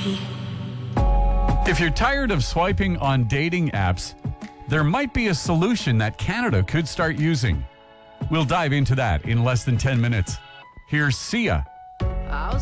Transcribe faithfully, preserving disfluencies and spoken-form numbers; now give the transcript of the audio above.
baby. If you're tired of swiping on dating apps, there might be a solution that Canada could start using. We'll dive into that in less than ten minutes. Here's Sia